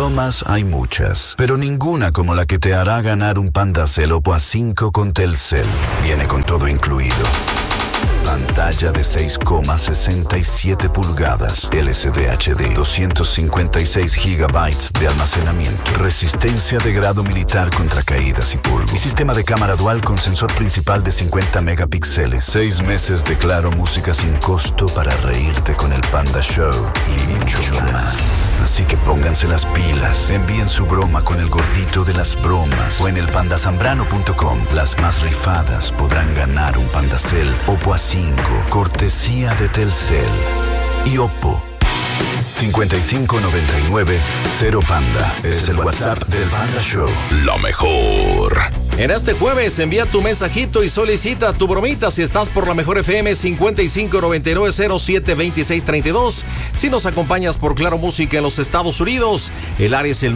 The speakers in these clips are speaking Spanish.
Bromas hay muchas, pero ninguna como la que te hará ganar un Pandacel Oppo A5 con Telcel. Viene con todo incluido. Pantalla de 6,67 pulgadas, LCD HD, 256 GB de almacenamiento, resistencia de grado militar contra caídas y polvo, y sistema de cámara dual con sensor principal de 50 megapíxeles, 6 meses de Claro Música sin costo para reírte con el Panda Show y mucho más. Así que pónganse las pilas, envíen su broma con el gordito de las bromas o en elpandasambrano.com. Las más rifadas podrán ganar un Pandacel Oppo A5, cortesía de Telcel y Oppo. 5599 0 Panda es el WhatsApp del Panda Show. La mejor. En este jueves envía tu mensajito y solicita tu bromita si estás por la mejor FM 5599072632. Si nos acompañas por Claro Música en los Estados Unidos, el área es el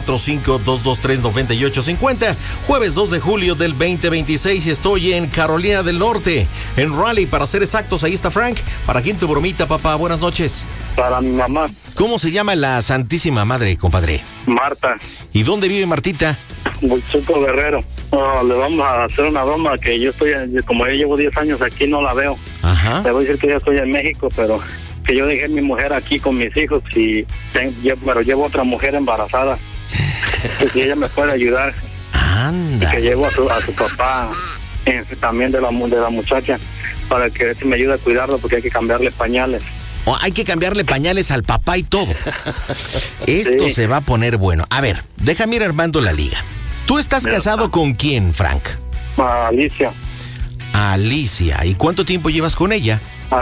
945-223-9850. Jueves 2 de julio del 2026 estoy en Carolina del Norte, en Raleigh para ser exactos. Ahí está Frank. ¿Para quién tu bromita, papá? Buenas noches. Para mi mamá. ¿Cómo se llama la Santísima Madre, compadre? Marta. ¿Y dónde vive Martita? Huizuco Guerrero. No, le vamos a hacer una broma que yo estoy, como yo llevo 10 años aquí, no la veo. Ajá. Le voy a decir que yo estoy en México, pero que yo dejé a mi mujer aquí con mis hijos pero llevo otra mujer embarazada. Que si ella me puede ayudar. Anda. Y que llevo a su papá también de la muchacha para que me ayude a cuidarlo porque hay que cambiarle pañales. Oh, hay que cambiarle pañales al papá y todo. Esto Sí. se va a poner bueno. A ver, déjame ir armando la liga. ¿Tú estás casado con quién, Frank? Alicia. Alicia. ¿Y cuánto tiempo llevas con ella?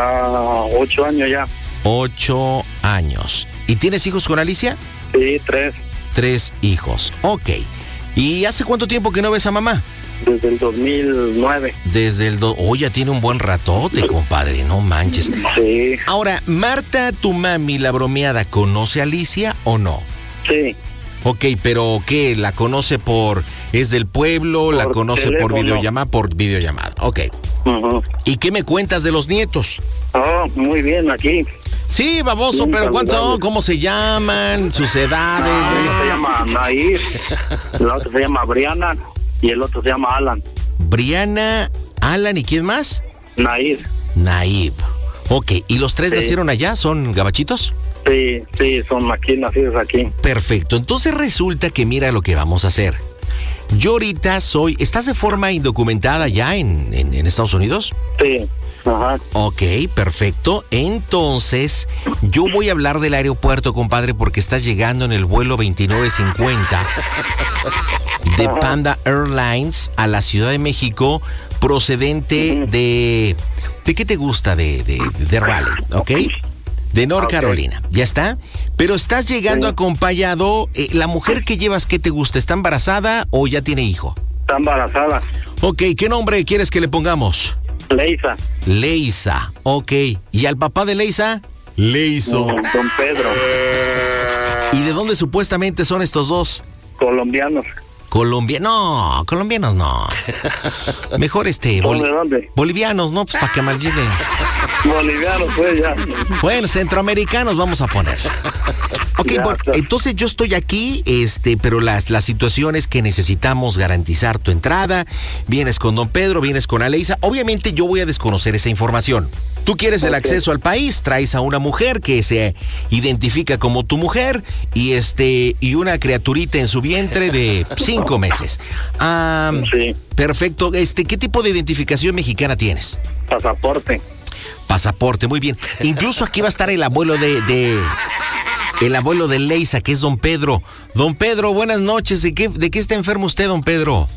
8 años ya. 8 años. ¿Y tienes hijos con Alicia? Sí, 3. 3 hijos. Ok. ¿Y hace cuánto tiempo que no ves a mamá? Desde el 2009. Desde el... ya tiene un buen ratote, compadre. No manches. Sí. Ahora, Marta, tu mami, la bromeada, ¿conoce a Alicia o no? Sí. Ok, pero ¿qué? ¿La conoce por... es del pueblo? ¿La conoce teléfono. por videollamada? Por videollamada, ok. Uh-huh. ¿Y qué me cuentas de los nietos? Oh, muy bien, aquí. Sí, baboso, Sí, pero ¿cuántos son? saludables. ¿Cómo se llaman? ¿Sus edades? Uno se llama Nair, la otra se llama Briana y el otro se llama Alan. Briana, Alan, ¿y quién más? Nair. Naib. Ok, ¿y los 3 Sí. nacieron allá? ¿Son gabachitos? Sí, son aquí, nacidos aquí. Perfecto, entonces resulta que mira lo que vamos a hacer. Yo ahorita ¿estás de forma indocumentada ya en Estados Unidos? Sí, ajá. Ok, perfecto. Entonces, yo voy a hablar del aeropuerto, compadre, porque estás llegando en el vuelo 2950 de Panda Airlines a la Ciudad de México, procedente de qué te gusta, de Raleigh, ¿ok? De North Carolina, ¿ya está? Pero estás llegando Sí. acompañado, la mujer que llevas, ¿qué te gusta? ¿Está embarazada o ya tiene hijo? Está embarazada. Ok, ¿qué nombre quieres que le pongamos? Leisa. Leisa, ok. ¿Y al papá de Leisa? Leiso. Don Pedro. ¿Y de dónde supuestamente son estos dos? Colombianos. No, colombianos no. Mejor ¿De dónde? bolivianos, ¿no? Pues para que mal lleguen. Bolivianos, pues ya. Bueno, centroamericanos vamos a poner. Ok, Ya, bueno, claro. entonces yo estoy aquí, pero la situación es que necesitamos garantizar tu entrada. Vienes con don Pedro, vienes con Aleisa. Obviamente yo voy a desconocer esa información. Tú quieres el acceso al país, traes a una mujer que se identifica como tu mujer y una criaturita en su vientre de 5 meses. Sí. Perfecto. ¿Qué tipo de identificación mexicana tienes? Pasaporte. Pasaporte, muy bien. Incluso aquí va a estar el abuelo el abuelo de Leisa, que es don Pedro. Don Pedro, buenas noches. ¿De qué está enfermo usted, don Pedro?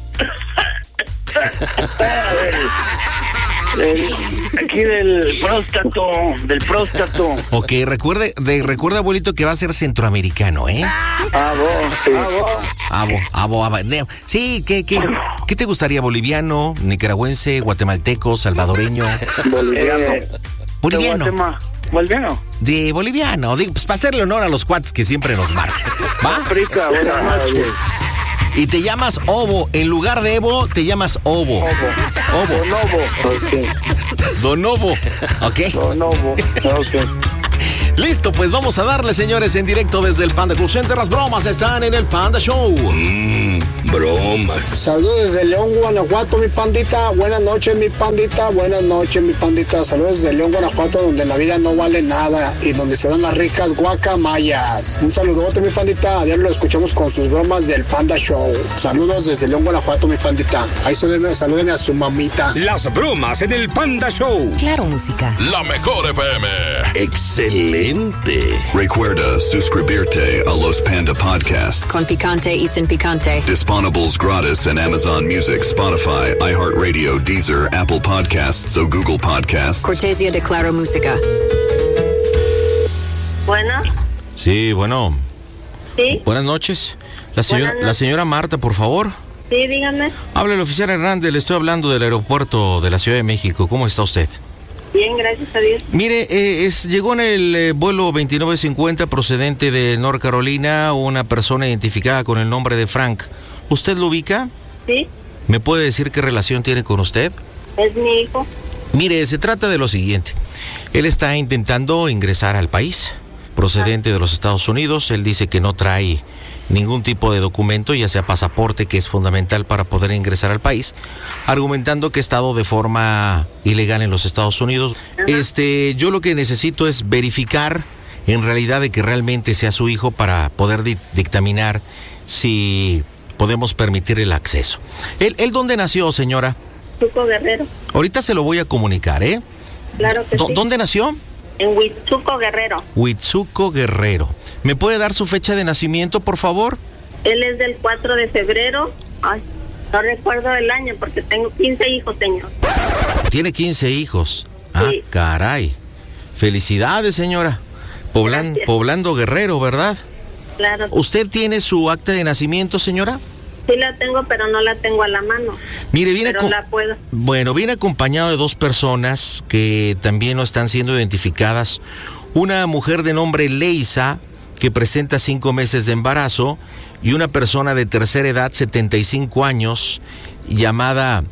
Aquí del próstato. Ok, recuerde, abuelito, que va a ser centroamericano, ¿eh? Sí, ¿qué te gustaría? ¿Boliviano, nicaragüense, guatemalteco, salvadoreño? Boliviano. ¿Boliviano? De boliviano, pues para hacerle honor a los cuates que siempre nos marcan. ¿Va? África, buenas noches. Y te llamas Ovo. En lugar de Evo, te llamas Ovo. Donovo. Ok. Donovo. ¿Ok? Donovo. Ok. Listo, pues vamos a darle, señores, en directo desde el Panda Cool Center. Las bromas están en el Panda Show. Bromas. Saludos desde León, Guanajuato, mi pandita. Buenas noches, mi pandita. Buenas noches, mi pandita. Saludos desde León, Guanajuato, donde la vida no vale nada y donde se dan las ricas guacamayas. Un saludote, mi pandita. A diario lo escuchamos con sus bromas del Panda Show. Saludos desde León, Guanajuato, mi pandita. Ahí saluden a su mamita. Las bromas en el Panda Show. Claro, música. La mejor FM. Excelente. Recuerda suscribirte a los Panda Podcasts. Con picante y sin picante. Disponibles gratis en Amazon Music, Spotify, iHeartRadio, Deezer, Apple Podcasts o Google Podcasts. Cortesía de Claro Música. Bueno. Sí, bueno. Sí. Buenas noches. Buenas noches. La señora Marta, por favor. Sí, dígame. Habla el oficial Hernández, le estoy hablando del aeropuerto de la Ciudad de México. ¿Cómo está usted? Bien, gracias a Dios. Mire, llegó en el vuelo 2950 procedente de North Carolina una persona identificada con el nombre de Frank. ¿Usted lo ubica? Sí. ¿Me puede decir qué relación tiene con usted? Es mi hijo. Mire, se trata de lo siguiente. Él está intentando ingresar al país, procedente de los Estados Unidos. Él dice que no trae ningún tipo de documento, ya sea pasaporte, que es fundamental para poder ingresar al país, argumentando que ha estado de forma ilegal en los Estados Unidos. Yo lo que necesito es verificar en realidad de que realmente sea su hijo para poder dictaminar si podemos permitir el acceso. ¿Él dónde nació, señora? Huitzuco Guerrero. Ahorita se lo voy a comunicar, ¿eh? Claro que sí. ¿Dónde nació? En Huitzuco Guerrero. Huitzuco Guerrero. ¿Me puede dar su fecha de nacimiento, por favor? Él es del 4 de febrero. Ay, no recuerdo el año porque tengo 15 hijos, señor. Tiene 15 hijos. Sí. Ah, caray. Felicidades, señora. Gracias. Poblando Guerrero, ¿verdad? Claro. ¿Usted tiene su acta de nacimiento, señora? Sí la tengo, pero no la tengo a la mano. Mire, pero la puedo. Bueno, viene acompañado de dos personas que también no están siendo identificadas. Una mujer de nombre Leisa, que presenta 5 meses de embarazo, y una persona de tercera edad, 75 años, llamada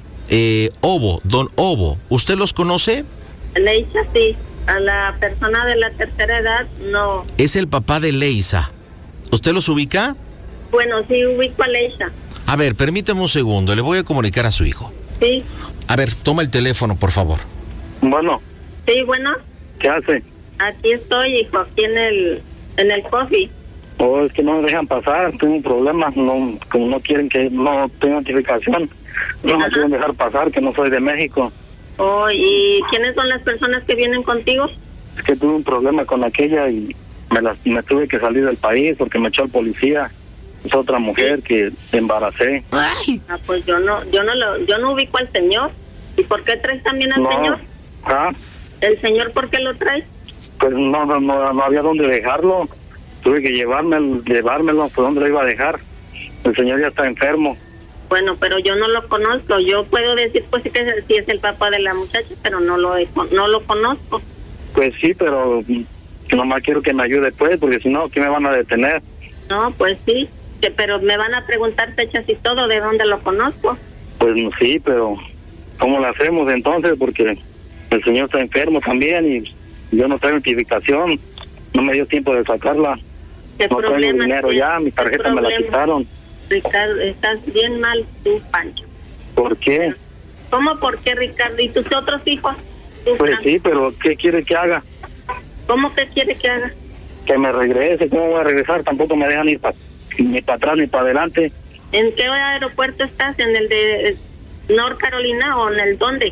Ovo, Don Ovo. ¿Usted los conoce? Leisa, sí. A la persona de la tercera edad, no. Es el papá de Leisa. ¿Usted los ubica? Bueno, sí ubico a Leisa. A ver, permítame un segundo, le voy a comunicar a su hijo. Sí. A ver, toma el teléfono, por favor. Bueno, Sí, bueno. ¿qué hace? Aquí estoy, hijo, aquí en el coffee. Oh, es que no me dejan pasar, tengo un problema, no, como no quieren que no tenga identificación, no me Ajá. quieren dejar pasar, que no soy de México. Oh, ¿y quiénes son las personas que vienen contigo? Es que tuve un problema con aquella y me tuve que salir del país porque me echó el policía. Es otra mujer que embaracé. Ah, pues yo no ubico al señor. ¿Y por qué traes también al señor? ¿Ah? ¿El señor por qué lo traes? Pues no había dónde dejarlo. Tuve que llevármelo, ¿por dónde lo iba a dejar? El señor ya está enfermo. Bueno, pero yo no lo conozco. Yo puedo decir pues que sí es el papá de la muchacha, pero no lo conozco. Pues sí, pero nomás quiero que me ayude pues, porque si no, ¿qué me van a detener? No, pues sí, pero me van a preguntar fechas y todo, ¿de dónde lo conozco? Pues sí, pero ¿cómo lo hacemos entonces? Porque el señor está enfermo también y yo no traigo identificación. No me dio tiempo de sacarla. ¿Qué No traigo problema dinero tienes? ya, mi ¿Qué tarjeta me la problema? quitaron. Ricardo, estás bien mal tú, Pancho. ¿Por qué? ¿Cómo por qué, Ricardo? ¿Y tus otros hijos? ¿Tú, Pues Fran? sí, pero ¿qué quiere que haga? ¿Cómo que quiere que haga? Que me regrese. ¿Cómo voy a regresar? Tampoco me dejan ir ni para atrás ni para adelante. ¿En qué aeropuerto estás? ¿En el de North Carolina o en el dónde?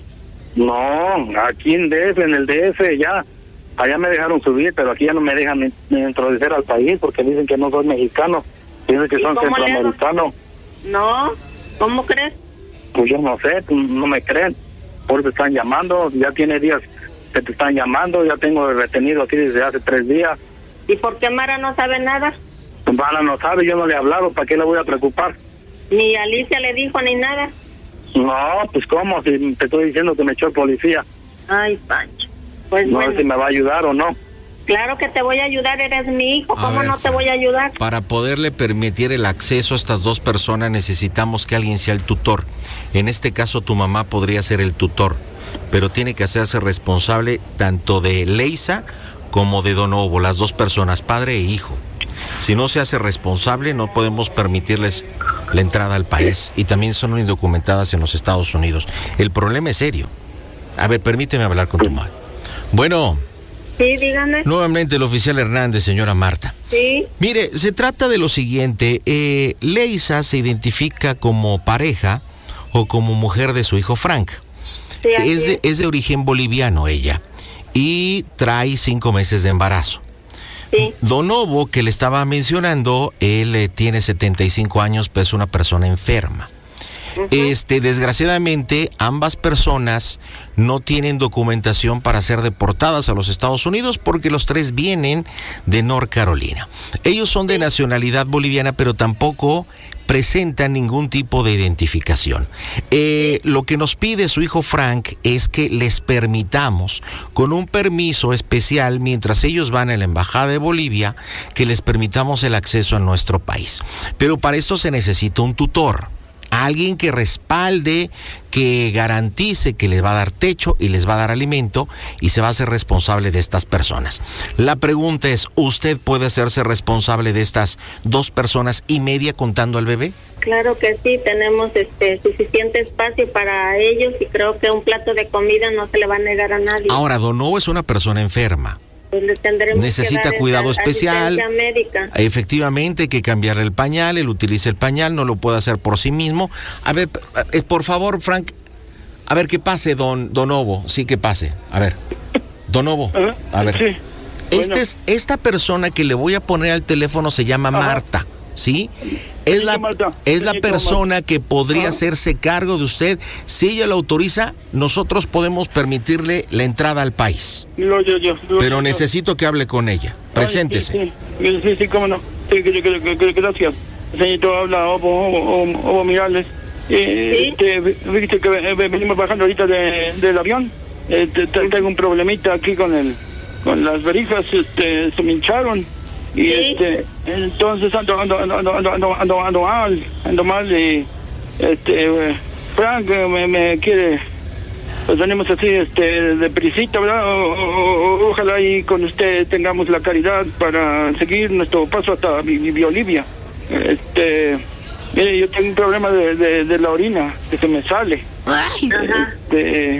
No, aquí en el DF ya. Allá me dejaron subir, pero aquí ya no me dejan ni introducir al país porque dicen que no soy mexicano. Dicen que ¿Y son cómo le hago? centroamericanos. No, ¿cómo crees? Pues yo no sé, no me creen. Por eso están llamando, ya tiene días que te están llamando, ya tengo retenido aquí desde hace 3 días. ¿Y por qué Mara no sabe nada? Mara no sabe, yo no le he hablado, ¿para qué le voy a preocupar? Ni Alicia le dijo ni nada. No, pues cómo, si te estoy diciendo que me echó el policía. Ay, Pancho. Pues No bueno, sé si me va a ayudar o no. claro que te voy a ayudar, eres mi hijo, A ¿cómo ver, no te voy a ayudar? Para poderle permitir el acceso a estas dos personas necesitamos que alguien sea el tutor. En este caso tu mamá podría ser el tutor, pero tiene que hacerse responsable tanto de Leisa como de Donovo, las dos personas, padre e hijo. Si no se hace responsable, no podemos permitirles la entrada al país, y también son indocumentadas en los Estados Unidos. El problema es serio. A ver, permíteme hablar con tu madre. Bueno. Sí, dígame. Nuevamente el oficial Hernández, señora Marta. Sí. Mire, se trata de lo siguiente. Leisa se identifica como pareja o como mujer de su hijo Frank. Sí, es de origen boliviano ella, y trae 5 meses de embarazo. Sí. Donovo, que le estaba mencionando, él tiene 75 años, pero es una persona enferma. Desgraciadamente, ambas personas no tienen documentación para ser deportadas a los Estados Unidos porque los tres vienen de North Carolina. Ellos son de nacionalidad boliviana, pero tampoco presentan ningún tipo de identificación. Lo que nos pide su hijo Frank es que les permitamos, con un permiso especial, mientras ellos van a la Embajada de Bolivia, que les permitamos el acceso a nuestro país. Pero para esto se necesita un tutor. Alguien que respalde, que garantice que les va a dar techo y les va a dar alimento, y se va a hacer responsable de estas personas. La pregunta es, ¿usted puede hacerse responsable de estas 2 personas y media contando al bebé? Claro que sí, tenemos suficiente espacio para ellos, y creo que un plato de comida no se le va a negar a nadie. Ahora, Donovo es una persona enferma. Pues necesita cuidado especial. Médica. Efectivamente, hay que cambiarle el pañal. Él utiliza el pañal, no lo puede hacer por sí mismo. A ver, por favor, Frank, a ver, que pase, Donovo. Sí, que pase. A ver, Donovo, a ver. Sí. Bueno. Esta persona que le voy a poner al teléfono se llama Marta, ¿sí? Es la persona que podría hacerse cargo de usted. Si ella lo autoriza, nosotros podemos permitirle la entrada al país. Pero necesito que hable con ella. Preséntese. Sí, cómo no. Sí, gracias. Señorito, habla Ovo Mirales. Viste que venimos bajando ahorita del avión. Tengo un problemita aquí con las verijas. Se me hincharon. Y entonces ando mal, y Frank me quiere, pues venimos así de prisita, ¿verdad? Ojalá y con usted tengamos la caridad para seguir nuestro paso hasta Bolivia. Mire, yo tengo un problema de la orina que se me sale. Pues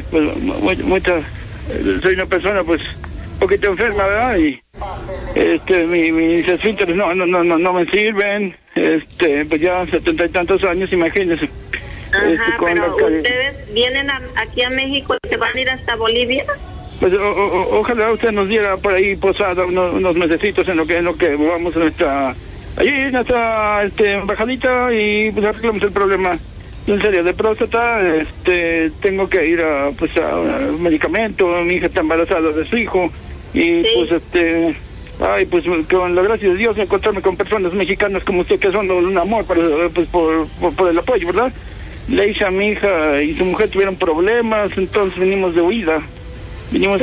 soy una persona pues un poquito enferma, ¿verdad? Y mis esfínteres no me sirven, pues ya 70 y tantos años, imagínense. Pero ustedes vienen aquí a México y se van a ir hasta Bolivia. Pues ojalá usted nos diera por ahí posada unos mesecitos en lo que vamos a nuestra embajadita, y pues arreglamos el problema. En serio, de próstata, tengo que ir a un medicamento. Mi hija está embarazada de su hijo, y pues con la gracia de Dios, encontrarme con personas mexicanas como usted, que son un amor por el apoyo, ¿verdad? Leisa, mi hija, y su mujer tuvieron problemas, entonces venimos de huida. Vinimos,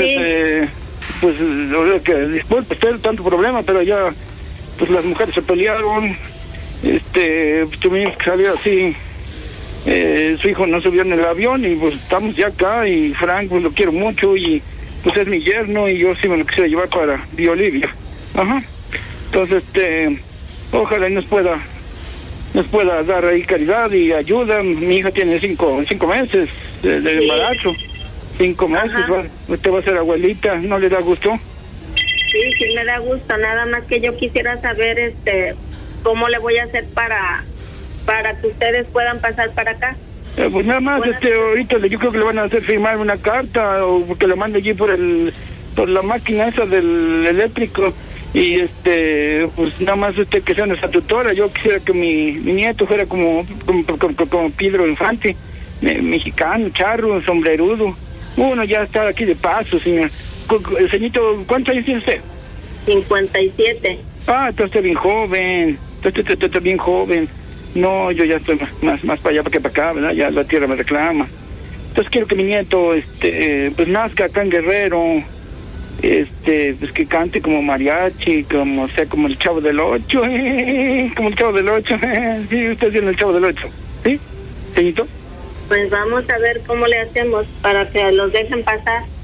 disculpe usted tanto problema, pero ya, pues las mujeres se pelearon, tuvimos que salir así. Su hijo no subió en el avión, y pues estamos ya acá, y Frank, pues lo quiero mucho, y pues es mi yerno, y yo sí me lo quisiera llevar para Bolivia. Entonces, ojalá y nos pueda dar ahí caridad y ayuda. Mi hija tiene 5 meses de embarazo. 5 meses, usted va a ser abuelita, ¿no le da gusto? Sí, me da gusto, nada más que yo quisiera saber cómo le voy a hacer para que ustedes puedan pasar para acá. Pues nada más, ahorita yo creo que le van a hacer firmar una carta, o porque lo mande allí por la máquina esa del eléctrico, y pues nada más que sea nuestra tutora. Yo quisiera que mi nieto fuera como Pedro Infante, mexicano, charro, sombrerudo. Uno ya está aquí de paso, señor. Señorito, ¿cuántos años tiene usted? 57. Entonces bien joven, está bien joven. No, yo ya estoy más para allá que para acá, ¿verdad? Ya la tierra me reclama. Entonces quiero que mi nieto, pues nazca acá en Guerrero, pues que cante como mariachi, como el Chavo del Ocho, como el Chavo del Ocho. Sí, usted tiene el Chavo del Ocho, ¿sí, señorito? Pues vamos a ver cómo le hacemos para que los dejen pasar.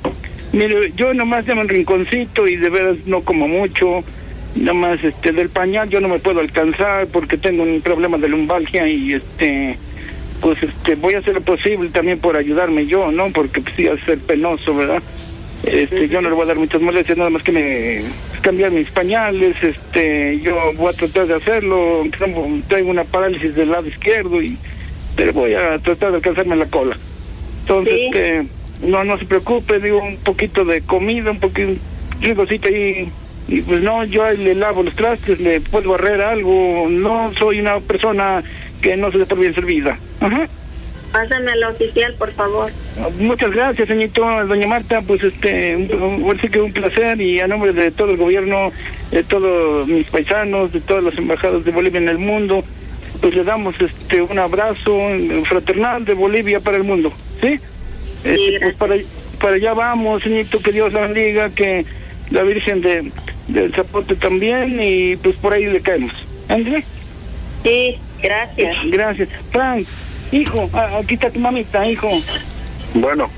Mire, yo nomás llamo un rinconcito y de veras no como mucho. Nada más del pañal yo no me puedo alcanzar porque tengo un problema de lumbalgia y pues voy a hacer lo posible también por ayudarme yo, ¿no? Porque pues sí va a ser penoso, ¿verdad? Yo no le voy a dar muchas molestias, nada más que me cambiar mis pañales, yo voy a tratar de hacerlo, tengo una parálisis del lado izquierdo pero voy a tratar de alcanzarme la cola. Entonces, no se preocupe, digo, un poquito de comida, un poquito ricosita y pues no, yo le lavo los trastes, le puedo barrer algo, no soy una persona que no se dé por bien servida. Ajá. Pásame al oficial, por favor. Muchas gracias, señorito, doña Marta, pues sí que un placer y a nombre de todo el gobierno, de todos mis paisanos, de todas las embajadas de Bolivia en el mundo, pues le damos un abrazo fraternal de Bolivia para el mundo, ¿sí? Pues para allá vamos, señorito, que Dios la bendiga, que la Virgen del Zapote también y pues por ahí le caemos. ¿Entiendes? Sí, gracias. Gracias. Frank, hijo, aquí está tu mamita, hijo. Bueno.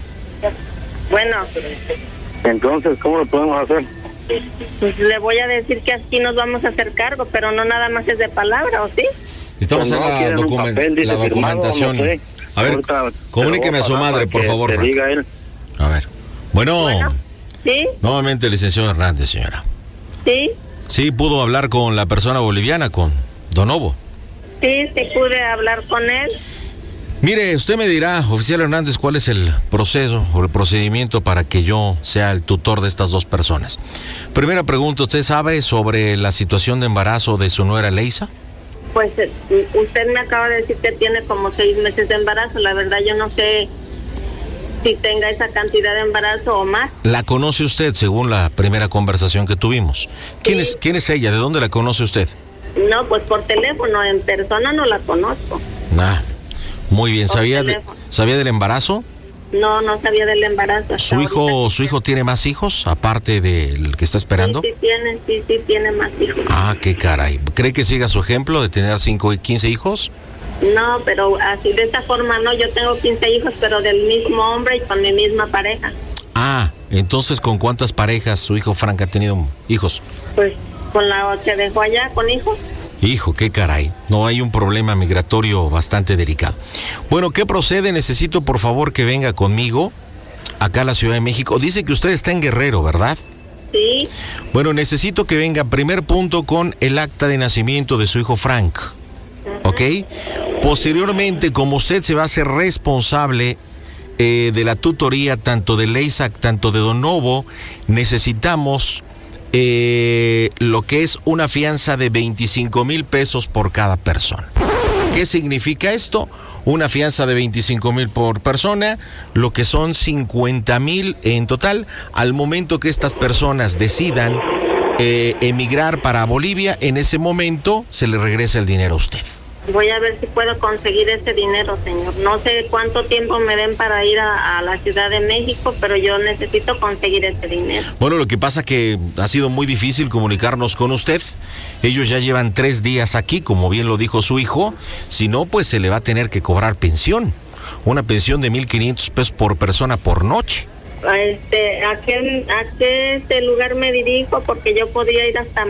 Entonces, ¿cómo lo podemos hacer? Pues le voy a decir que aquí nos vamos a hacer cargo, pero no nada más es de palabra, ¿o sí? Necesitamos hacer la documentación. No sé. A ver, comuníqueme a su madre, por favor. Que diga él. A ver. Bueno. ¿Sí? Nuevamente, licenciado Hernández, señora. ¿Sí? Sí, pudo hablar con la persona boliviana, con Donovo. Sí, pude hablar con él. Mire, usted me dirá, oficial Hernández, cuál es el proceso o el procedimiento para que yo sea el tutor de estas dos personas. Primera pregunta, ¿usted sabe sobre la situación de embarazo de su nuera Leisa? Pues usted me acaba de decir que tiene como 6 meses de embarazo. La verdad yo no sé si tenga esa cantidad de embarazo o más. ¿La conoce usted según la primera conversación que tuvimos? ¿Quién es ella? ¿De dónde la conoce usted? No, pues por teléfono, en persona no la conozco. Muy bien, ¿sabía del embarazo? No sabía del embarazo. ¿Su hijo tiene más hijos aparte del que está esperando? Sí tiene más hijos. Qué caray. ¿Cree que siga su ejemplo de tener 5 y 15 hijos? No, pero así de esta forma no. Yo tengo 15 hijos, pero del mismo hombre y con mi misma pareja. Entonces, ¿con cuántas parejas su hijo Frank ha tenido hijos? Pues con la que dejó allá, con hijos. Hijo, qué caray. No, hay un problema migratorio bastante delicado. Bueno, ¿qué procede? Necesito, por favor, que venga conmigo acá a la Ciudad de México. Dice que usted está en Guerrero, ¿verdad? Sí. Bueno, necesito que venga, primer punto, con el acta de nacimiento de su hijo Frank. ¿Ok? Posteriormente, como usted se va a hacer responsable de la tutoría tanto de Leisa, tanto de Donovo, necesitamos lo que es una fianza de 25,000 pesos por cada persona. ¿Qué significa esto? Una fianza de 25,000 por persona, lo que son 50,000 en total. Al momento que estas personas decidan emigrar para Bolivia, en ese momento se le regresa el dinero a usted. Voy a ver si puedo conseguir ese dinero, señor. No sé cuánto tiempo me den para ir a la Ciudad de México, pero yo necesito conseguir ese dinero. Bueno, lo que pasa que ha sido muy difícil comunicarnos con usted. Ellos ya llevan 3 días aquí, como bien lo dijo su hijo. Si no, pues se le va a tener que cobrar pensión. Una pensión de 1,500 pesos por persona por noche. ¿A qué lugar me dirijo? Porque yo podría ir hasta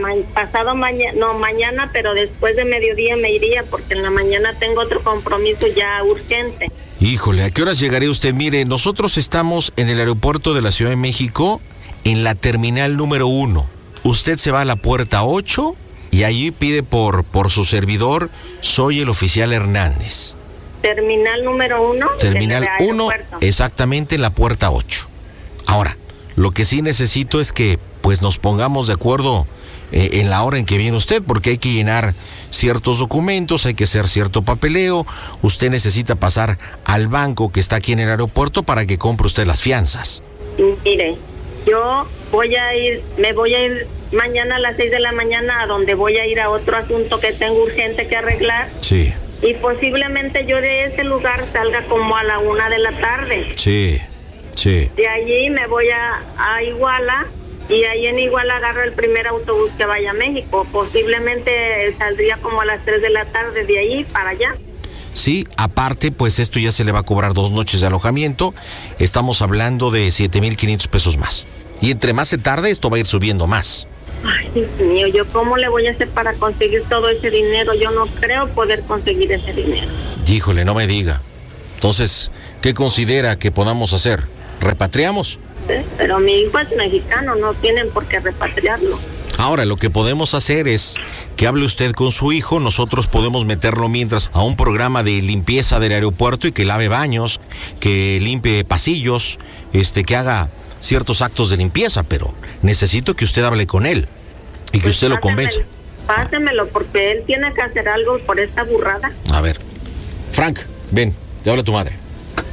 mañana, pero después de mediodía me iría, porque en la mañana tengo otro compromiso ya urgente. Híjole, ¿a qué horas llegaría usted? Mire, nosotros estamos en el aeropuerto de la Ciudad de México, en la terminal número 1. Usted se va a la puerta 8 y allí pide por su servidor, soy el oficial Hernández. ¿Terminal número 1? Terminal 1, exactamente en la puerta 8. Ahora, lo que sí necesito es que pues nos pongamos de acuerdo en la hora en que viene usted, porque hay que llenar ciertos documentos, hay que hacer cierto papeleo. Usted necesita pasar al banco que está aquí en el aeropuerto para que compre usted las fianzas. Mire, yo me voy a ir mañana a las 6 de la mañana, a donde voy a ir a otro asunto que tengo urgente que arreglar. Sí. Y posiblemente yo de ese lugar salga como a la 1 de la tarde. Sí. De allí me voy a Iguala, y ahí en Iguala agarro el primer autobús que vaya a México. Posiblemente saldría como a las 3 de la tarde de ahí para allá. Sí, aparte, pues esto ya se le va a cobrar 2 noches de alojamiento. Estamos hablando de 7,500 pesos más. Y entre más se tarde, esto va a ir subiendo más. Ay, Dios mío, ¿yo cómo le voy a hacer para conseguir todo ese dinero? Yo no creo poder conseguir ese dinero. Híjole, no me diga. Entonces, ¿qué considera que podamos hacer? ¿Repatriamos? ¿Sí? Pero mi hijo es mexicano, no tienen por qué repatriarlo. Ahora, lo que podemos hacer es que hable usted con su hijo, nosotros podemos meterlo mientras a un programa de limpieza del aeropuerto y que lave baños, que limpie pasillos, que haga ciertos actos de limpieza, pero necesito que usted hable con él y que usted lo convenza. Pásemelo, porque él tiene que hacer algo por esta burrada. A ver, Frank, ven, te habla tu madre.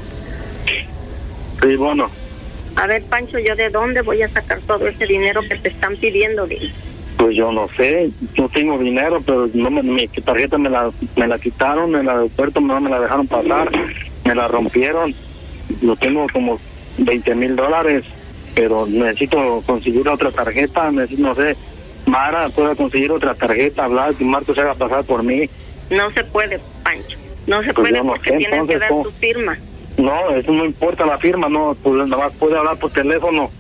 Sí, bueno. A ver, Pancho, ¿yo de dónde voy a sacar todo ese dinero que te están pidiendo, Dile? Pues yo no sé, no tengo dinero, pero no mi tarjeta me la quitaron en el aeropuerto, no me la dejaron pasar, me la rompieron. Yo tengo como $20,000, pero necesito conseguir otra tarjeta, no sé, Mara pueda conseguir otra tarjeta, hablar, que Marco se haga pasar por mí. No se puede, Pancho, no se puede porque tienes que dar tu firma. No, eso no importa la firma, no, pues nada más puede hablar por teléfono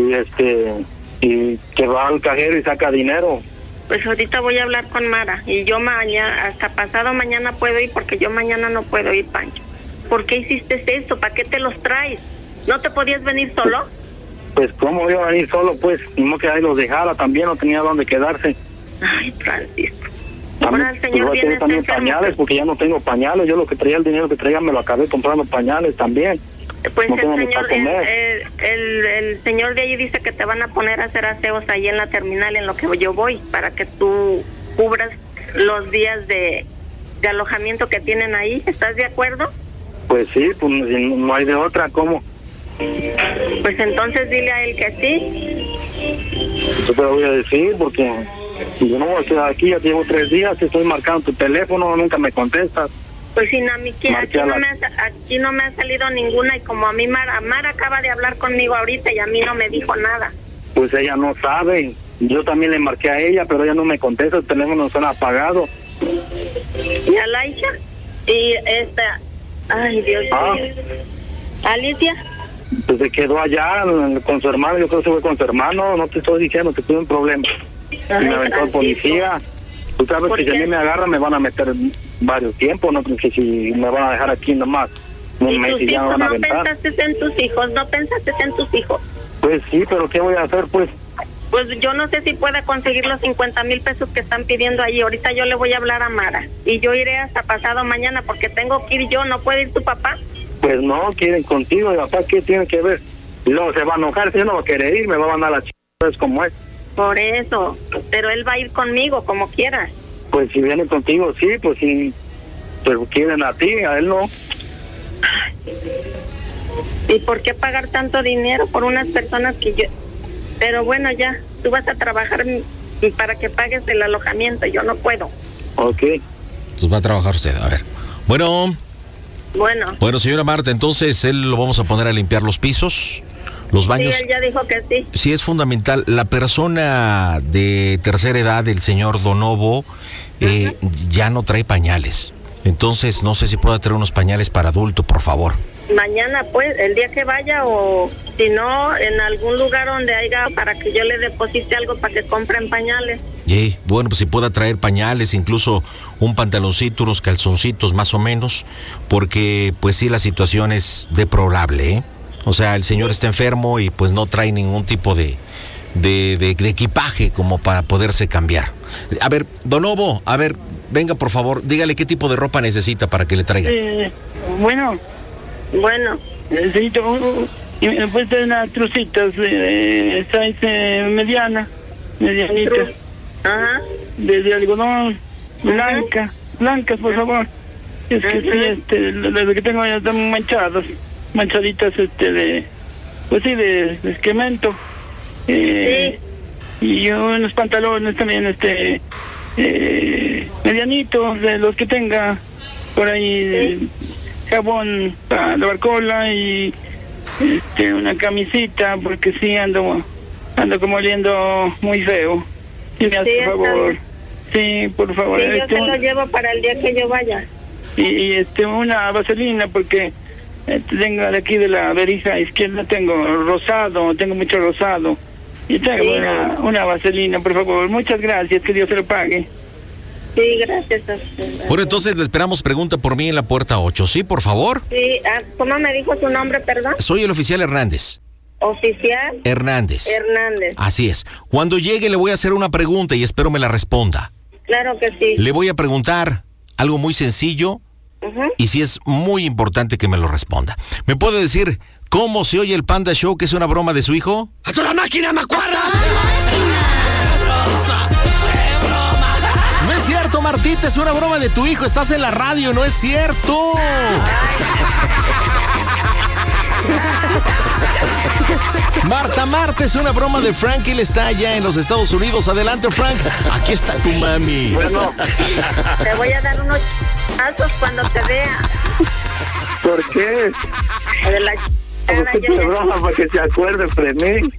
y que va al cajero y saca dinero. Pues ahorita voy a hablar con Mara y yo mañana, hasta pasado mañana puedo ir, porque yo mañana no puedo ir, Pancho. ¿Por qué hiciste eso? ¿Para qué te los traes? ¿No te podías venir solo? Pues cómo iba a venir solo, pues, no que ahí los dejara, también no tenía dónde quedarse. Ay, Francisco. También, ahora el señor viene también pañales, porque ya no tengo pañales. Yo lo que traía, el dinero que traía, me lo acabé comprando pañales también. Pues no el señor, el señor de allí dice que te van a poner a hacer aseos ahí en la terminal, en lo que yo voy, para que tú cubras los días de alojamiento que tienen ahí. ¿Estás de acuerdo? Pues sí, pues no hay de otra, ¿cómo? Pues entonces dile a él que sí. Yo te lo voy a decir, porque yo no voy a quedar aquí, ya llevo 3 días, te estoy marcando tu teléfono, nunca me contestas. Pues sin a mí, aquí no me ha salido ninguna, y como a mí Mara acaba de hablar conmigo ahorita y a mí no me dijo nada. Pues ella no sabe, yo también le marqué a ella, pero ella no me contesta, el teléfono suena apagado. ¿Y a Laisha? Y ay, Dios mío. ¿Alicia? Pues se quedó allá con su hermano, yo creo que se fue con su hermano, no te estoy diciendo que tuve un problema. Ay, y me aventó el policía. Tú sabes que si a mí me agarran me van a meter varios tiempos, no que si me van a dejar aquí nomás un mes y ya me van a aventar. ¿No pensaste en tus hijos? ¿No pensaste en tus hijos? Pues sí, pero ¿qué voy a hacer, pues? Pues yo no sé si pueda conseguir los 50,000 pesos que están pidiendo ahí. Ahorita yo le voy a hablar a Mara y yo iré hasta pasado mañana, porque tengo que ir yo. ¿No puede ir tu papá? Pues no, quieren contigo, y papá, ¿qué tiene que ver? Y luego se va a enojar, si yo no va a querer ir, me va a mandar la es como es. Por eso, pero él va a ir conmigo, como quiera. Pues si viene contigo, sí, pues si pero quieren a ti, a él no. ¿Y por qué pagar tanto dinero por unas personas que yo... Pero bueno, ya, tú vas a trabajar para que pagues el alojamiento, yo no puedo. Ok. Pues va a trabajar usted, a ver. Bueno, señora Marta, entonces él lo vamos a poner a limpiar los pisos, los baños. Sí, él ya dijo que sí. Sí, es fundamental. La persona de tercera edad, el señor Donovo, ya no trae pañales. Entonces, no sé si pueda traer unos pañales para adulto, por favor. Mañana, pues, el día que vaya, o si no, en algún lugar donde haya, para que yo le deposite algo para que compren pañales. Sí, bueno, pues si pueda traer pañales, incluso un pantaloncito, unos calzoncitos más o menos, porque pues sí, la situación es deplorable, ¿eh? O sea, el señor está enfermo y pues no trae ningún tipo de equipaje como para poderse cambiar. A ver, Donovo, a ver, venga por favor, dígale qué tipo de ropa necesita para que le traiga. Bueno. Necesito pues unas trucitas, size medianita. Ajá. De algodón, blancas, por favor. Es que sí, las que tengo ya están manchaditas, de excremento. Sí. Y unos pantalones también, medianitos, de los que tenga por ahí. Sí. Jabón para lavar cola y una camisita, porque sí ando como oliendo muy feo. Sí, me hace favor. Sí, por favor. Sí, yo se lo llevo para el día que yo vaya. y una vaselina porque tengo de aquí de la verija izquierda, tengo mucho rosado. Y tengo una vaselina, por favor. Muchas gracias, que Dios se lo pague. Sí, gracias a usted. Bueno, entonces le esperamos pregunta por mí en la puerta 8, ¿sí, por favor? Sí, ¿cómo me dijo su nombre, perdón? Soy el oficial Hernández. ¿Oficial? Hernández. Hernández. Así es. Cuando llegue le voy a hacer una pregunta y espero me la responda. Claro que sí. Le voy a preguntar algo muy sencillo y sí es muy importante que me lo responda. ¿Me puede decir cómo se oye el Panda Show, que es una broma de su hijo? ¡A toda máquina, macuarra! No es cierto, Martita, es una broma de tu hijo. Estás en la radio, no es cierto. Marta, es una broma de Frank. Él está allá en los Estados Unidos. Adelante, Frank. Aquí está tu mami. Bueno, te voy a dar unos pasos cuando te vea. ¿por qué? De la ¿Por qué te broma para que se acuerde de mí?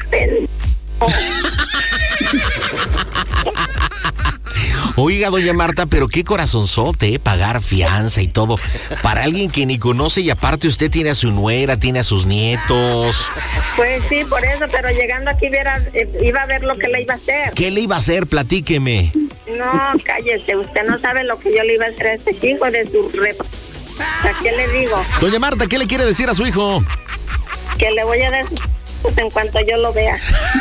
Oiga, doña Marta, pero qué corazonzote, pagar fianza y todo. Para alguien que ni conoce y aparte usted tiene a su nuera, tiene a sus nietos. Pues sí, por eso, pero llegando aquí iba a ver lo que le iba a hacer. ¿Qué le iba a hacer? Platíqueme. No, cállese, usted no sabe lo que yo le iba a hacer a este hijo de su ¿A qué le digo? Doña Marta, ¿qué le quiere decir a su hijo? Que le voy a dar en cuanto yo lo vea.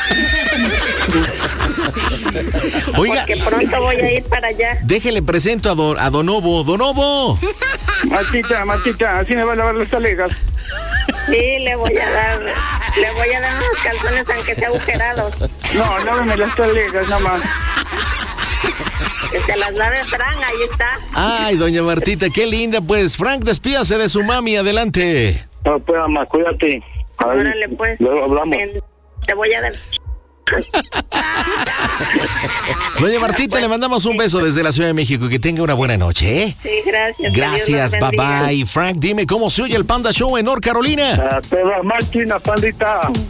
Oiga, porque pronto voy a ir para allá. Déjele presento a Donovo. ¡Donovo! Martita, así me va a lavar las talegas. Sí, le voy a dar unos calzones aunque sea agujerados. No, lávame las talegas nada más. Que se las lave Frank, ahí está. Ay, doña Martita, qué linda. Pues, Frank, despídase de su mami, adelante. No, pues, mamá, cuídate. Órale, pues. Luego hablamos. Te voy a dar... Doña Martita, le mandamos un beso desde la Ciudad de México y que tenga una buena noche, ¿eh? Sí, gracias. Gracias, bye bye. Frank, dime cómo se oye el Panda Show en North Carolina. A toda máquina, pandita.